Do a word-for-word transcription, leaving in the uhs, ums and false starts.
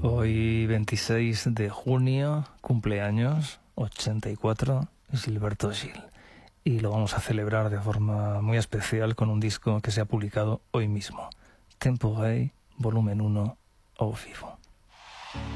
Hoy, veintiséis de junio, cumpleaños, ochenta y cuatro, Gilberto Gil. Y lo vamos a celebrar de forma muy especial con un disco que se ha publicado hoy mismo. Temporary, volumen uno, au vivo.